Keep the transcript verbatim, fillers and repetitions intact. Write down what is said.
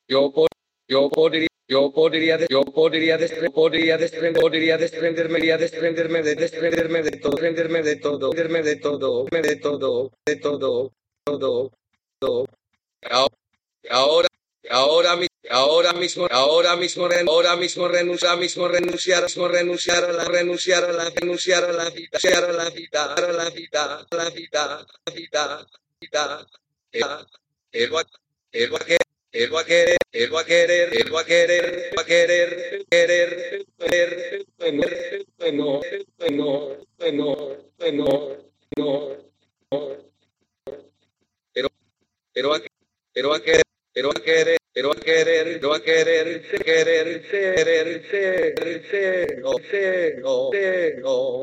Yo, po- yo podría, yo podría, de- yo podría, despre- podría desprender, podría desprenderme, podría desprenderme de, desprenderme de todo, desprenderme de todo, desprenderme de todo, me de todo, de todo, todo, todo. Ahora, ahora, ahora, mi- ahora mismo, ahora mismo, ren- ahora mismo renunciar, mismo renunciar, mismo renunciar a la, renunciar a la, renunciar a la vida, renunciar a la vida, a la vida, a la vida, a la vida, vida, vida. Él va, él va a querer, él va a querer, él va a querer, él va a querer, va a querer, querer, querer, querer, bueno, bueno, bueno, bueno, no, no, pero, pero va, pero va a querer, pero va a querer, pero va a querer, pero va a querer, querer, querer, querer, no, no, no.